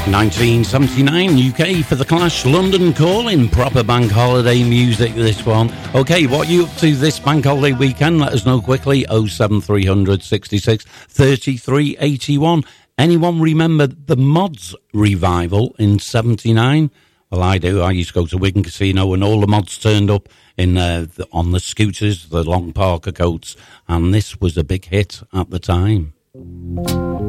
1979 UK for The Clash, London Calling, proper bank holiday music this one. OK, what are you up to this bank holiday weekend? Let us know quickly, 07300 66 33 81. Anyone remember the Mods revival in 79? Well, I do. I used to go to Wigan Casino and all the mods turned up in on the scooters, the long parka coats, and this was a big hit at the time.